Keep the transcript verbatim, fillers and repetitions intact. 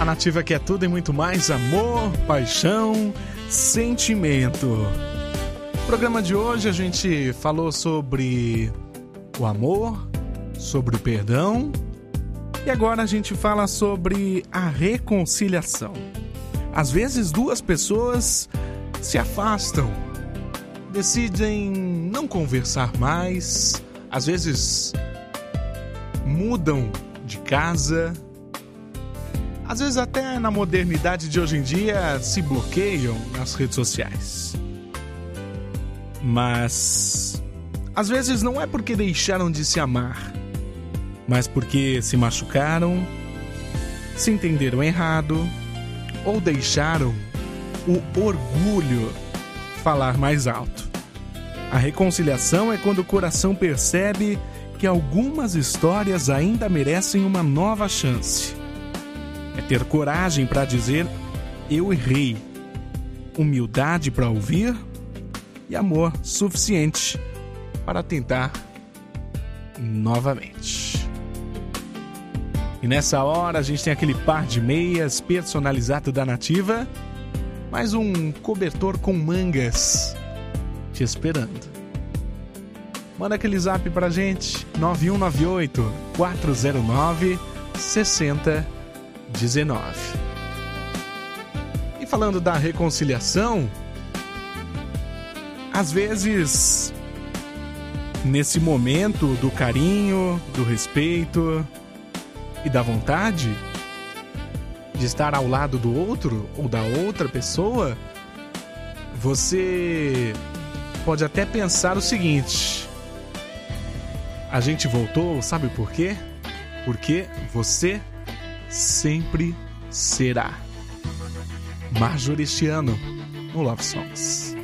A Nativa quer tudo e muito mais: amor, paixão, sentimento. No programa de hoje a gente falou sobre o amor, sobre o perdão, e agora a gente fala sobre a reconciliação. Às vezes duas pessoas se afastam, decidem não conversar mais, às vezes mudam de casa, às vezes até na modernidade de hoje em dia se bloqueiam nas redes sociais. Mas às vezes não é porque deixaram de se amar, mas porque se machucaram, se entenderam errado ou deixaram o orgulho falar mais alto. A reconciliação é quando o coração percebe que algumas histórias ainda merecem uma nova chance. É ter coragem para dizer: eu errei, humildade para ouvir e amor suficiente para tentar novamente. E nessa hora a gente tem aquele par de meias personalizado da Nativa, mais um cobertor com mangas te esperando. Manda aquele zap pra gente, nove um nove oito, quatro zero nove, seis zero um nove. E falando da reconciliação, às vezes, nesse momento do carinho, do respeito e da vontade de estar ao lado do outro ou da outra pessoa, você pode até pensar o seguinte: a gente voltou, sabe por quê? Porque você sempre será. Marjorie este ano no Love Songs.